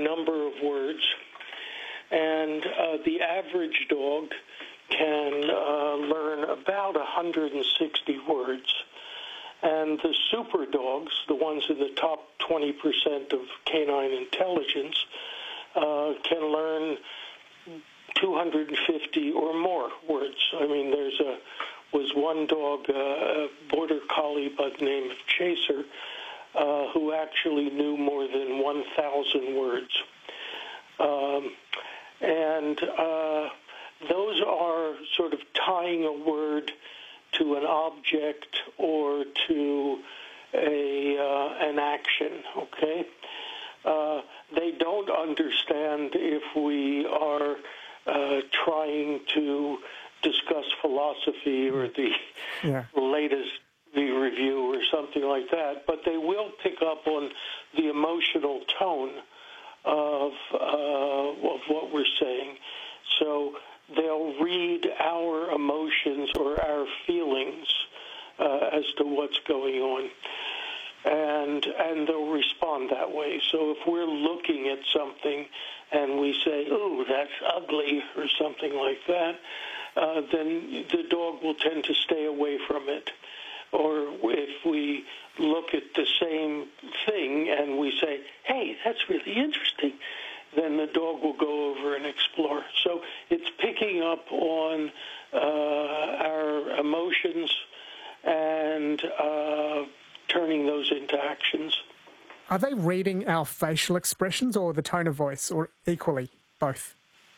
number of words, and the average dog can learn about 160 words. And the super dogs, the ones in the top 20% of canine intelligence, can learn 250 or more words. I mean, was one dog, a border collie by the name of Chaser, who actually knew more than 1,000 words. And those are sort of tying a word to an object or to an action, okay? They don't understand if we are trying to discuss philosophy or the latest review or something like that, but they will pick up on the emotional tone of what we're saying. So they'll read our emotions or our feelings as to what's going on, and they'll respond that way. So if we're looking at something and we say, "Ooh, that's ugly," or something like that, then the dog will tend to stay away from it. Or if we look at the same thing and we say, "Hey, that's really interesting," then the dog will go over and explore. So it's picking up on our emotions and turning those into actions. Are they reading our facial expressions or the tone of voice, or equally, both?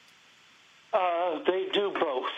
They do both.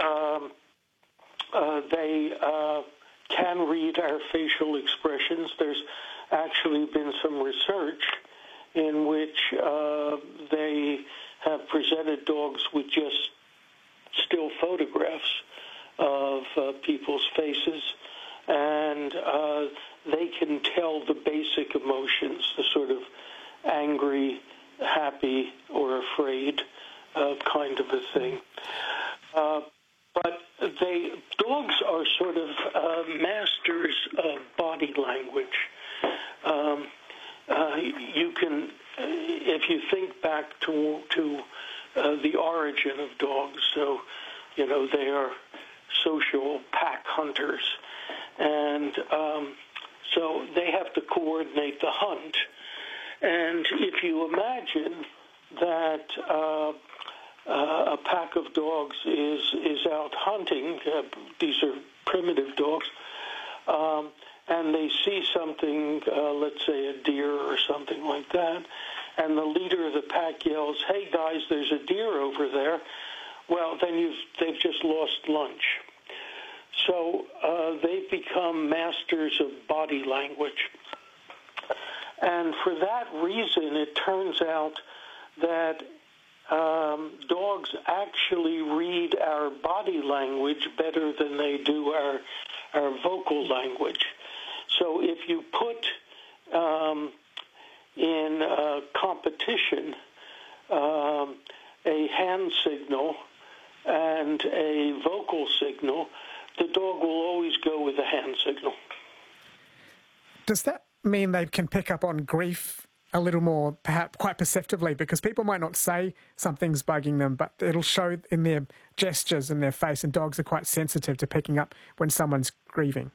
They can read our facial expressions. There's actually been some research in which they have presented dogs with just still photographs of people's faces, and they can tell the basic emotions, the sort of angry, happy, or afraid kind of a thing. But dogs are sort of masters of body language. You can, if you think back to the origin of dogs, so, they are social pack hunters, and so they have to coordinate the hunt. And if you imagine that a pack of dogs is out hunting, these are primitive dogs, and they see something, let's say a deer or something like that, and the leader of the pack yells, "Hey guys, there's a deer over there," well, then they've just lost lunch. So they've become masters of body language. And for that reason, it turns out that dogs actually read our body language better than they do our vocal language. So if you put in a competition a hand signal and a vocal signal, the dog will always go with the hand signal. Does that mean they can pick up on grief a little more, perhaps quite perceptively? Because people might not say something's bugging them, but it'll show in their gestures and their face, and dogs are quite sensitive to picking up when someone's grieving.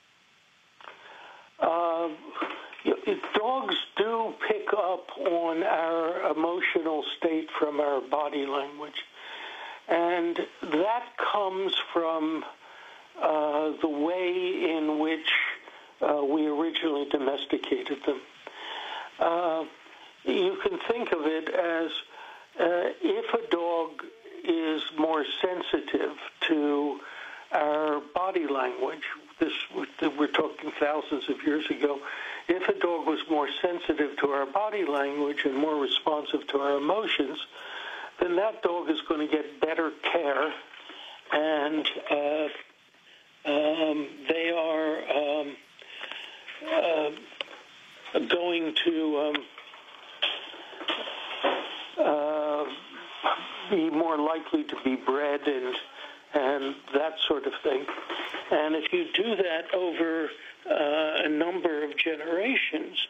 Dogs do pick up on our emotional state from our body language, and that comes from the way in which we originally domesticated them. You can think of it as if a dog is more sensitive to our body language, we're talking thousands of years ago, if a dog was more sensitive to our body language and more responsive to our emotions, then that dog is going to get better care, and they are going to be more likely to be bred and that sort of thing. And if you do that over a number of generations,